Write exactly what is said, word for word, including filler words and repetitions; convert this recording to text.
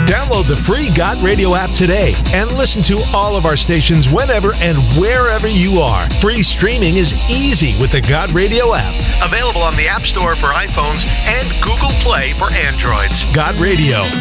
Download the free God Radio app today and listen to all of our stations whenever and wherever you are. Free streaming is easy with the God Radio app. Available on the App Store for iPhones and Google Play for Androids. God Radio,